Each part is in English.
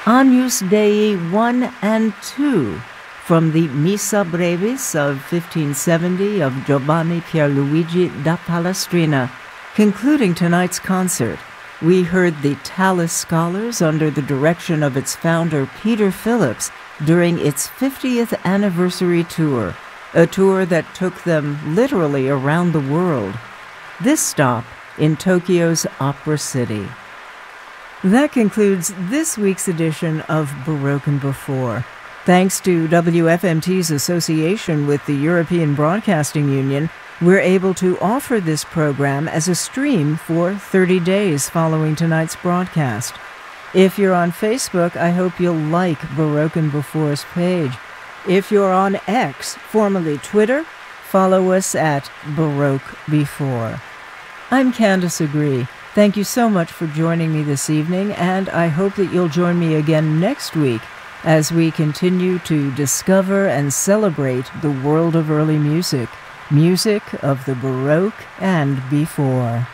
Agnus Dei 1 and 2 from the Missa Brevis of 1570 of Giovanni Pierluigi da Palestrina. Concluding tonight's concert, we heard the Tallis Scholars under the direction of its founder Peter Phillips during its 50th anniversary tour, a tour that took them literally around the world. This stop in Tokyo's Opera City. That concludes this week's edition of Baroque and Before. Thanks to WFMT's association with the European Broadcasting Union, we're able to offer this program as a stream for 30 days following tonight's broadcast. If you're on Facebook, I hope you'll like Baroque and Before's page. If you're on X, formerly Twitter, follow us at Baroque Before. I'm Candace Agree. Thank you so much for joining me this evening, and I hope that you'll join me again next week as we continue to discover and celebrate the world of early music, music of the Baroque and before.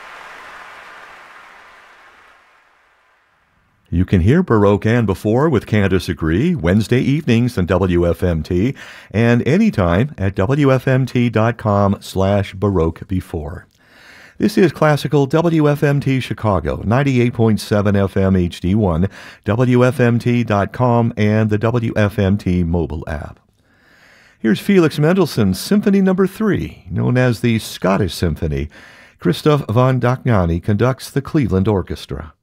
You can hear Baroque and Before with Candace Agree Wednesday evenings on WFMT and anytime at WFMT.com/Baroque Before. This is Classical WFMT Chicago, 98.7 FM HD1, WFMT.com, and the WFMT mobile app. Here's Felix Mendelssohn's Symphony No. 3, known as the Scottish Symphony. Christoph von Dohnanyi conducts the Cleveland Orchestra.